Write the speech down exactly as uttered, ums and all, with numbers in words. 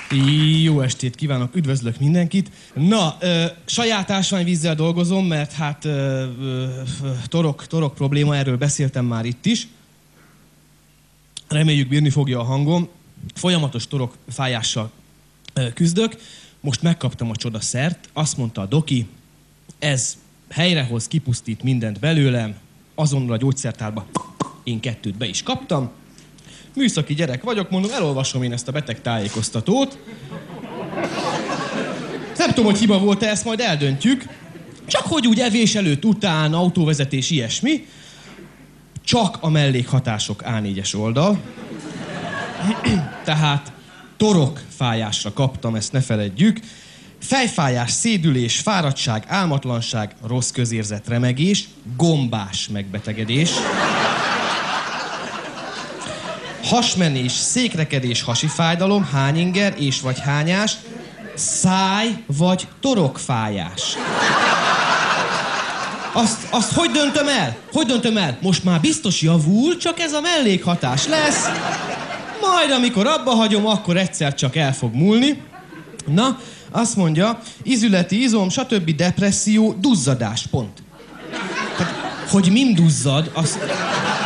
Jó estét kívánok, üdvözlök mindenkit. Na, ö, saját ásványvízzel dolgozom, mert hát ö, ö, torok, torok probléma, erről beszéltem már itt is. Reméljük bírni fogja a hangom. Folyamatos torokfájással ö, küzdök. Most megkaptam a csodaszert, azt mondta a doki, ez helyrehoz, kipusztít mindent belőlem, azonnal a gyógyszertárba én kettőt be is kaptam. Műszaki gyerek vagyok, mondom, elolvasom én ezt a beteg tájékoztatót. Nem tudom, hogy hiba volt-e, ezt majd eldöntjük. Csak hogy úgy evés előtt, után, autóvezetés, ilyesmi. Csak a mellékhatások á négyes oldal. Tehát torokfájásra kaptam, ezt ne feledjük. Fejfájás, szédülés, fáradtság, álmatlanság, rossz közérzet, remegés, gombás megbetegedés. Hasmenés, székrekedés, hasi fájdalom, hányinger és vagy hányás, száj vagy torokfájás. Azt, azt hogy döntöm el? Hogy döntöm el? Most már biztos javul, csak ez a mellékhatás lesz. Majd amikor abba hagyom, akkor egyszer csak el fog múlni. Na, azt mondja, ízületi izom, stb. Depresszió, duzzadás, pont. Tehát, hogy min duzzad, azt...